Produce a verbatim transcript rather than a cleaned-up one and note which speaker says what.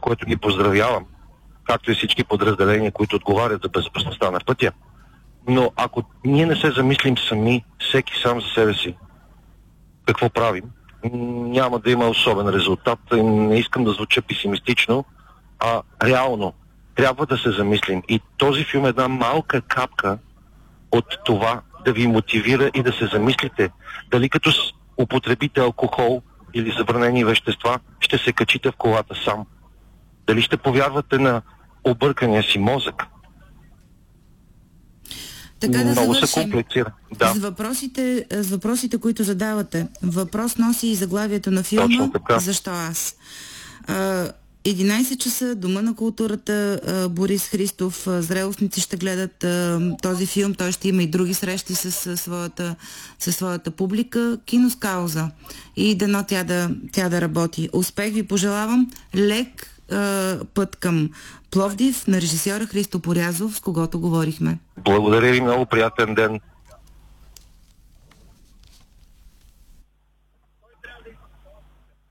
Speaker 1: което ги поздравявам, както и всички подразделения, които отговарят за безопасността на пътя. Но ако ние не се замислим сами, всеки сам за себе си, какво правим, няма да има особен резултат. Не искам да звуча песимистично, а реално трябва да се замислим. И този филм е една малка капка от това да ви мотивира и да се замислите дали като употребите алкохол или забранени вещества ще се качите в колата сам. Дали ще повярвате на объркания си мозък.
Speaker 2: Така да
Speaker 1: Много
Speaker 2: завършим.
Speaker 1: се комплицира. Да.
Speaker 2: С въпросите, с въпросите, които задавате. Въпрос носи и заглавието на филма "Защо аз?" А, единайсет часа, Дома на културата, а, Борис Христов, а, зрелостници ще гледат а, този филм. Той ще има и други срещи с, с, своята, с своята публика. Кино с кауза. И дано тя да, тя да работи. Успех ви пожелавам. Лек а, път към Пловдив на режисьора Христо Порязов, с когото говорихме.
Speaker 1: Благодаря ви, много приятен ден.